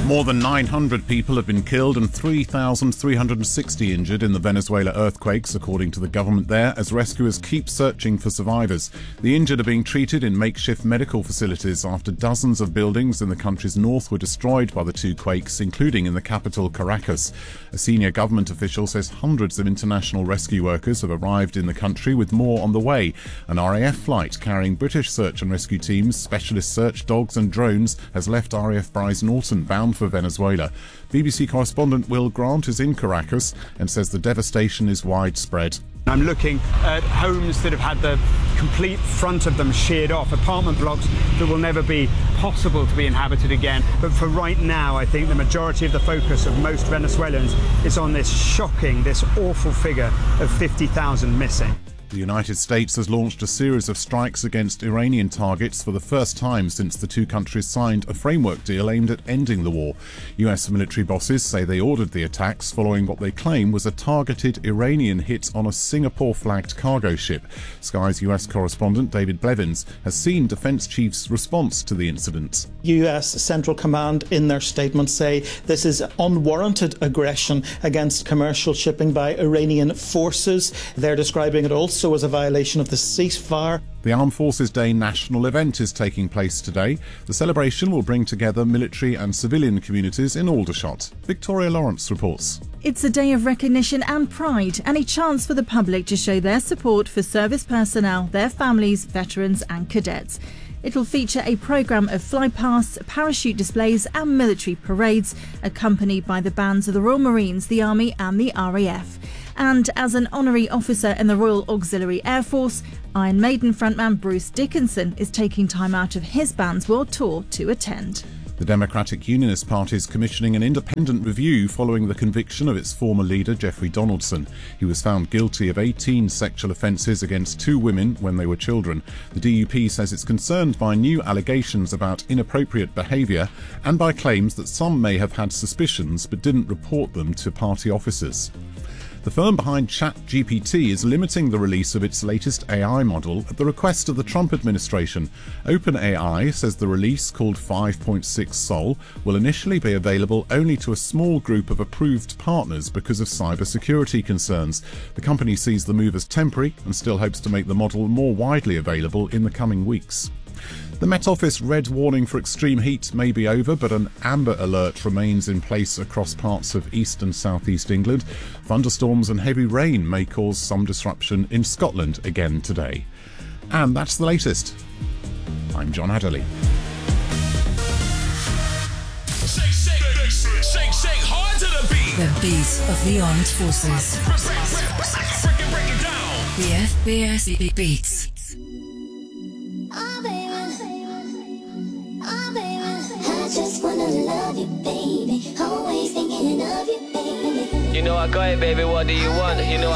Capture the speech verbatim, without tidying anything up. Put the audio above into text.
More than nine hundred people have been killed and three thousand three hundred sixty injured in the Venezuela earthquakes, according to the government there, as rescuers keep searching for survivors. The injured are being treated in makeshift medical facilities after dozens of buildings in the country's north were destroyed by the two quakes, including in the capital, Caracas. A senior government official says hundreds of international rescue workers have arrived in the country, with more on the way. An R A F flight carrying British search and rescue teams, specialist search dogs and drones has left R A F Brize Norton bound for Venezuela. B B C correspondent Will Grant is in Caracas and says the devastation is widespread. I'm looking at homes that have had the complete front of them sheared off, apartment blocks that will never be possible to be inhabited again. But for right now, I think the majority of the focus of most Venezuelans is on this shocking, this awful figure of fifty thousand missing. The United States has launched a series of strikes against Iranian targets for the first time since the two countries signed a framework deal aimed at ending the war. U S military bosses say they ordered the attacks following what they claim was a targeted Iranian hit on a Singapore-flagged cargo ship. Sky's U S correspondent David Blevins has seen defence chiefs' response to the incident. U S Central Command in their statement say this is unwarranted aggression against commercial shipping by Iranian forces. They're describing it also as a violation of the ceasefire. The Armed Forces Day national event is taking place today. The celebration will bring together military and civilian communities in Aldershot. Victoria Lawrence reports. It's a day of recognition and pride, and a chance for the public to show their support for service personnel, their families, veterans and cadets. It'll feature a programme of flypasts, parachute displays and military parades, accompanied by the bands of the Royal Marines, the Army and the R A F. And as an honorary officer in the Royal Auxiliary Air Force, Iron Maiden frontman Bruce Dickinson is taking time out of his band's world tour to attend. The Democratic Unionist Party is commissioning an independent review following the conviction of its former leader, Jeffrey Donaldson. He was found guilty of eighteen sexual offences against two women when they were children. The D U P says it's concerned by new allegations about inappropriate behaviour and by claims that some may have had suspicions but didn't report them to party officers. The firm behind ChatGPT is limiting the release of its latest A I model at the request of the Trump administration. OpenAI says the release, called five point six Sol, will initially be available only to a small group of approved partners because of cybersecurity concerns. The company sees the move as temporary and still hopes to make the model more widely available in the coming weeks. The Met Office red warning for extreme heat may be over, but an amber alert remains in place across parts of east and southeast England. Thunderstorms and heavy rain may cause some disruption in Scotland again today. And that's the latest. I'm John Adderley. Shake, shake, shake, shake hard to the beat. The beat of the armed forces. Break it, break it down. The F B S Beats. Oh, baby. Oh, baby. I just wanna love you, baby. Always thinking of you, baby. You know I got it, baby. What do you want? You know I